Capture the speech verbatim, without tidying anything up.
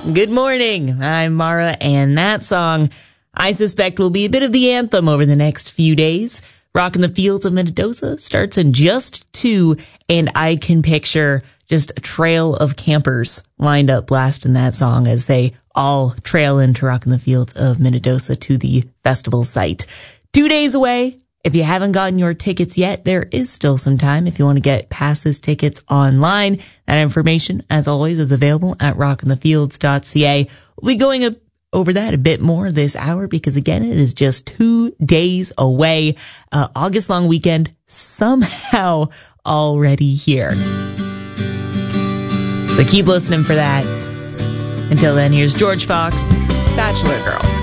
Good morning. I'm Mara, and that song, I suspect, will be a bit of the anthem over the next few days. Rockin' the Fields of Minnedosa starts in just two, and I can picture just a trail of campers lined up blasting that song as they all trail into Rockin' the Fields of Minnedosa to the festival site. Two days away. If you haven't gotten your tickets yet, there is still some time if you want to get passes, tickets online. That information, as always, is available at rockin the fields dot c a. We'll be going a, over that a bit more this hour because, again, it is just two days away. Uh, August long weekend somehow already here. So keep listening for that. Until then, here's George Fox, Bachelor Girl.